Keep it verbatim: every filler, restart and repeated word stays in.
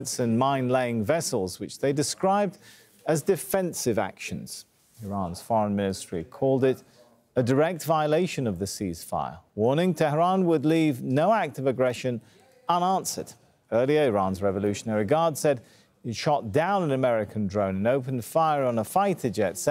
and mine-laying vessels, which they described as defensive actions. Iran's foreign ministry called it a direct violation of the ceasefire, warning Tehran would leave no act of aggression unanswered. Earlier, Iran's Revolutionary Guard said it shot down an American drone and opened fire on a fighter jet.